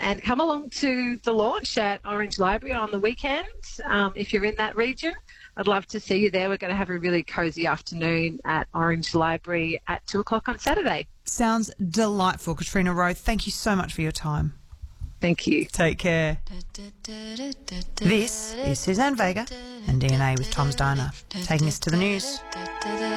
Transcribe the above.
and come along to the launch at Orange Library on the weekend. If you're in that region, I'd love to see you there. We're going to have a really cosy afternoon at Orange Library at 2 o'clock on Saturday. Sounds delightful. Katrina Rowe, thank you so much for your time. Thank you. Take care. This is Suzanne Vega and DNA with Tom's Diner, taking us to the news.